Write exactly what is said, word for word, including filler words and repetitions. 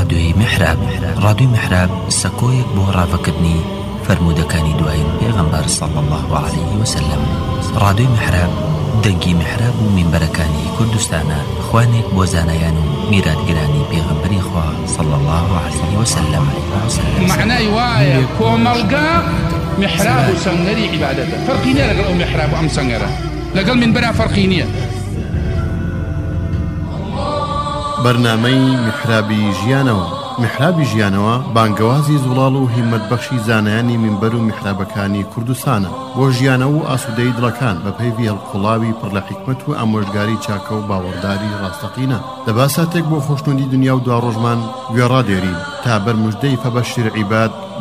رادیۆی میحراب. رادیۆی میحراب سەکۆیەک بۆ ڕاوەکردنی فرمودەکانی دوایین پێغەمبەر صلی الله عليه وسلم. رادیۆی میحراب دەنگی میحراب و مینبەرەکانی کوردستانە، خوانێک بۆ زانایان و میراتگرانی پێغەمبەری خوا صلی الله عليه وسلم. معنای وایە کۆمەڵگا میحراب و سەنگەری عیبادەتە، فەرقی نییە لەگەڵ ئەو میحراب و ئەم سەنگەرە، لەگەڵ مینبەرە فەرقی نییە. بەرنامەی میحرابی ژیانەوە. میحرابی ژیانەوە بانگەوازی زوڵاڵ و هیممەتبەخشی زانایانی مینبەر و میحرابەکانی کوردستانە بۆ ژیانەوە و ئاسوودەی دڵەکان بە پەیوی هەڵقوڵاوی پڕ لە حیکمەت و ئامۆژگاری چاکە و باوەڕداری ڕاستەقینە. دەبا ساتێک بۆ خۆشنودی دنیا و دوا ڕۆژمان گوێڕادێرین تا بەرموژدەی فەبەشیر عیباد